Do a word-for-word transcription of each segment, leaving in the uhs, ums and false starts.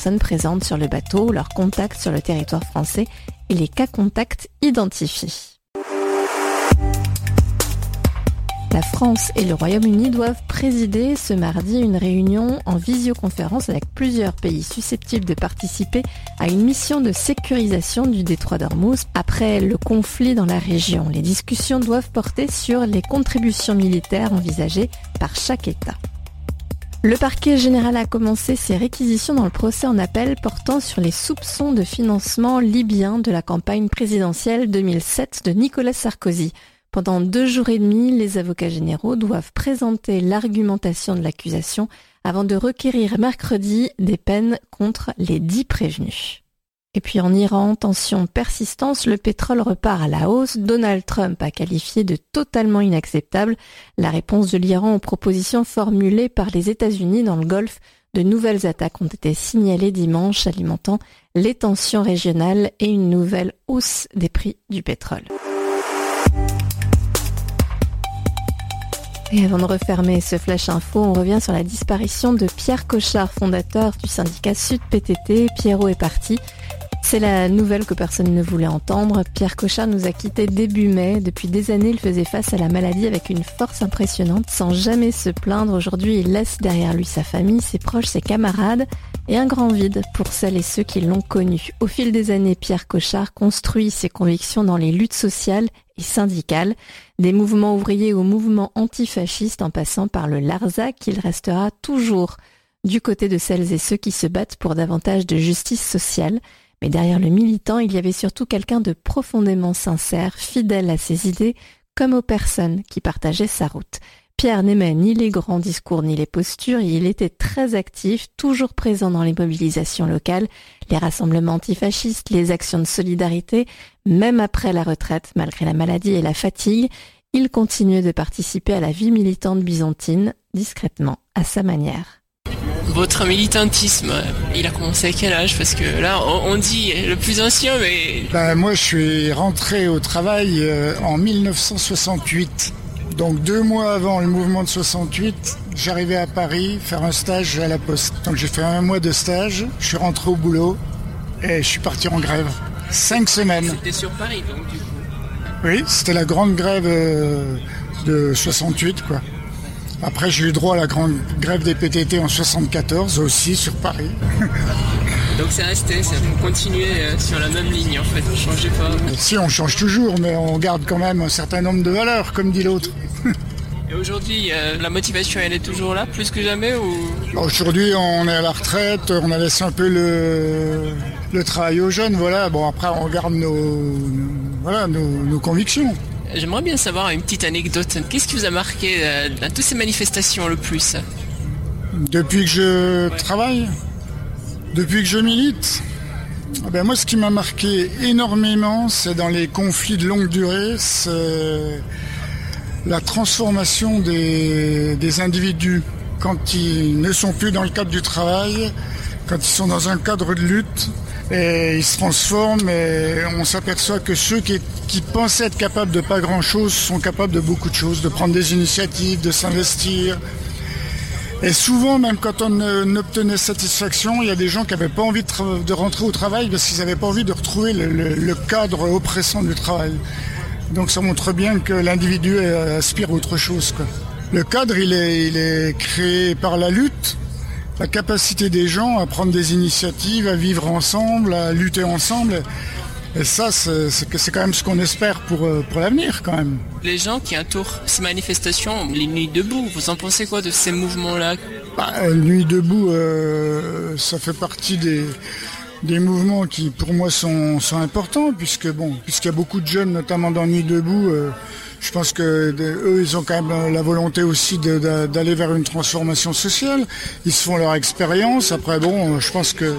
personnes présentes sur le bateau, leurs contacts sur le territoire français et les cas contacts identifiés. La France et le Royaume-Uni doivent présider ce mardi une réunion en visioconférence avec plusieurs pays susceptibles de participer à une mission de sécurisation du détroit d'Ormuz après le conflit dans la région. Les discussions doivent porter sur les contributions militaires envisagées par chaque État. Le parquet général a commencé ses réquisitions dans le procès en appel portant sur les soupçons de financement libyen de la campagne présidentielle deux mille sept de Nicolas Sarkozy. Pendant deux jours et demi, les avocats généraux doivent présenter l'argumentation de l'accusation avant de requérir mercredi des peines contre les dix prévenus. Et puis en Iran, tension persistance, le pétrole repart à la hausse. Donald Trump a qualifié de totalement inacceptable la réponse de l'Iran aux propositions formulées par les États-Unis dans le Golfe. De nouvelles attaques ont été signalées dimanche, alimentant les tensions régionales et une nouvelle hausse des prix du pétrole. Et avant de refermer ce Flash Info, on revient sur la disparition de Pierre Cochard, fondateur du syndicat Sud P T T. Pierrot est parti. C'est la nouvelle que personne ne voulait entendre. Pierre Cochard nous a quittés début mai. Depuis des années, il faisait face à la maladie avec une force impressionnante, sans jamais se plaindre. Aujourd'hui, il laisse derrière lui sa famille, ses proches, ses camarades et un grand vide pour celles et ceux qui l'ont connu. Au fil des années, Pierre Cochard construit ses convictions dans les luttes sociales et syndicales, des mouvements ouvriers aux mouvements antifascistes en passant par le Larzac. Il restera toujours du côté de celles et ceux qui se battent pour davantage de justice sociale. Mais derrière le militant, il y avait surtout quelqu'un de profondément sincère, fidèle à ses idées, comme aux personnes qui partageaient sa route. Pierre n'aimait ni les grands discours ni les postures, et il était très actif, toujours présent dans les mobilisations locales, les rassemblements antifascistes, les actions de solidarité. Même après la retraite, malgré la maladie et la fatigue, il continuait de participer à la vie militante byzantine, discrètement, à sa manière. Votre militantisme, il a commencé à quel âge? Parce que là, on dit le plus ancien, mais... Ben, moi, je suis rentré au travail euh, en dix-neuf cent soixante-huit. Donc deux mois avant le mouvement de soixante-huit, j'arrivais à Paris faire un stage à la Poste. Donc j'ai fait un mois de stage, je suis rentré au boulot et je suis parti en grève. Cinq semaines. C'était sur Paris, donc, du coup? Oui, c'était la grande grève euh, de soixante-huit, quoi. Après, j'ai eu droit à la grande grève des P T T en soixante-quatorze, aussi sur Paris. Donc c'est resté, ça vous continuez sur la même ligne en fait, vous ne changez pas. Si, on change toujours, mais on garde quand même un certain nombre de valeurs, comme dit l'autre. Et aujourd'hui, euh, la motivation, elle est toujours là, plus que jamais ou... Aujourd'hui, on est à la retraite, on a laissé un peu le, le travail aux jeunes, voilà. Bon, après, on garde nos, nos, voilà, nos, nos convictions. J'aimerais bien savoir une petite anecdote. Qu'est-ce qui vous a marqué euh, dans toutes ces manifestations le plus? Depuis que je ouais. travaille, depuis que je milite, ben moi, ce qui m'a marqué énormément, c'est dans les conflits de longue durée, c'est la transformation des, des individus. Quand ils ne sont plus dans le cadre du travail, quand ils sont dans un cadre de lutte, et ils se transforment et on s'aperçoit que ceux qui, qui pensaient être capables de pas grand-chose sont capables de beaucoup de choses, de prendre des initiatives, de s'investir. Et souvent, même quand on obtenait satisfaction, il y a des gens qui n'avaient pas envie de, tra- de rentrer au travail parce qu'ils n'avaient pas envie de retrouver le, le, le cadre oppressant du travail. Donc ça montre bien que l'individu aspire à autre chose, quoi. Le cadre, il est, il est créé par la lutte. La capacité des gens à prendre des initiatives, à vivre ensemble, à lutter ensemble. Et ça, c'est, c'est, c'est quand même ce qu'on espère pour, pour l'avenir, quand même. Les gens qui entourent ces manifestations, les Nuits debout, vous en pensez quoi de ces mouvements-là? bah, euh, Nuits debout, euh, ça fait partie des, des mouvements qui, pour moi, sont, sont importants, puisque bon, puisqu'il y a beaucoup de jeunes, notamment dans Nuits debout, euh, je pense que de, eux, ils ont quand même la volonté aussi de, de, d'aller vers une transformation sociale. Ils se font leur expérience. Après, bon, je pense que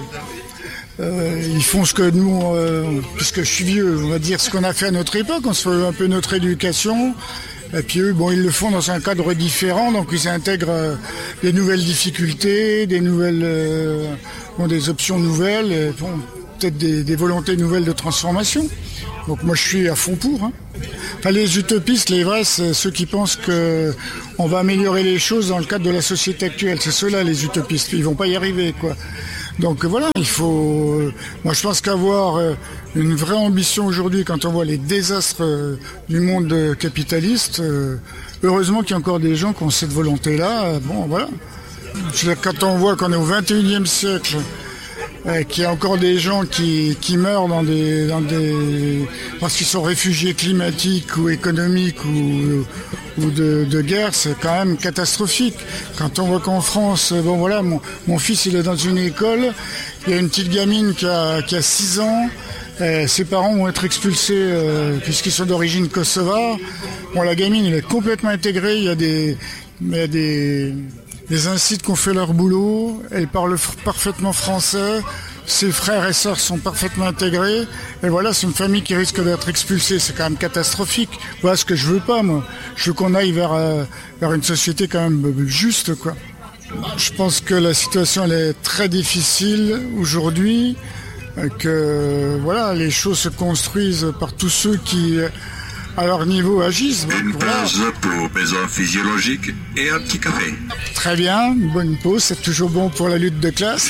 euh, ils font ce que nous, euh, puisque je suis vieux, on va dire ce qu'on a fait à notre époque. On se fait un peu notre éducation. Et puis eux, bon, ils le font dans un cadre différent, donc ils intègrent euh, des nouvelles difficultés, des nouvelles, euh, bon, des options nouvelles, et, bon, peut-être des, des volontés nouvelles de transformation. Donc moi, je suis à fond pour. Hein. Enfin, les utopistes, les vrais, c'est ceux qui pensent que on va améliorer les choses dans le cadre de la société actuelle. C'est ceux-là, les utopistes. Ils vont pas y arriver, quoi. Donc voilà, il faut... Euh, moi je pense qu'avoir euh, une vraie ambition aujourd'hui quand on voit les désastres euh, du monde euh, capitaliste, euh, heureusement qu'il y a encore des gens qui ont cette volonté-là. Euh, bon voilà. Je veux dire, quand on voit qu'on est au vingt et unième siècle, euh, qu'il y a encore des gens qui, qui meurent dans des, dans des, parce qu'ils sont réfugiés climatiques ou économiques ou, ou de, de guerre, c'est quand même catastrophique. Quand on voit qu'en France, bon voilà, mon, mon fils il est dans une école, il y a une petite gamine qui a, qui a six ans, et ses parents vont être expulsés euh, puisqu'ils sont d'origine kosovare. Bon, la gamine elle est complètement intégrée, il y a des, il y a des Les incites qui ont fait leur boulot, elle parle f- parfaitement français, ses frères et sœurs sont parfaitement intégrés, et voilà, c'est une famille qui risque d'être expulsée, c'est quand même catastrophique. Voilà ce que je veux pas, moi. Je veux qu'on aille vers, euh, vers une société quand même juste, quoi. Je pense que la situation, elle est très difficile aujourd'hui, que, voilà, les choses se construisent par tous ceux qui... à leur niveau agissent. Une voilà. pause pour besoin physiologique et un petit café. Très bien, une bonne pause, c'est toujours bon pour la lutte de classe.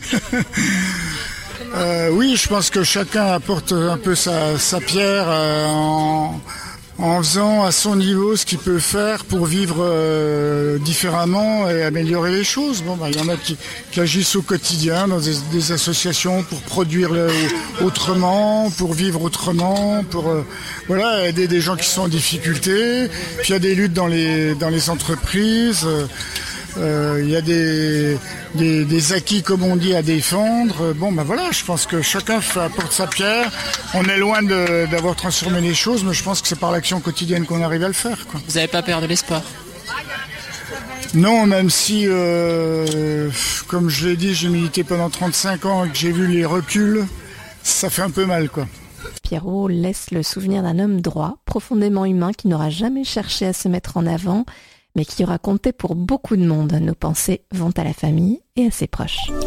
euh, oui, je pense que chacun apporte un peu sa, sa pierre euh, en, en faisant à son niveau ce qu'il peut faire pour vivre euh, différemment et améliorer les choses. Bon, bah, il y en a qui, qui agissent au quotidien dans des, des associations pour produire le, autrement, pour vivre autrement, pour euh, voilà, aider des gens qui sont en difficulté. Puis il y a des luttes dans les dans les entreprises. Euh, il y a des, des des acquis, comme on dit, à défendre. Bon, ben voilà, je pense que chacun fait, apporte sa pierre. On est loin de, d'avoir transformé les choses, mais je pense que c'est par l'action quotidienne qu'on arrive à le faire, quoi. Vous n'avez pas peur de l'espoir? Non, même si, euh, comme je l'ai dit, j'ai milité pendant trente-cinq ans et que j'ai vu les reculs, ça fait un peu mal, quoi. Pierrot laisse le souvenir d'un homme droit, profondément humain, qui n'aura jamais cherché à se mettre en avant, mais qui aura compté pour beaucoup de monde. Nos pensées vont à la famille et à ses proches.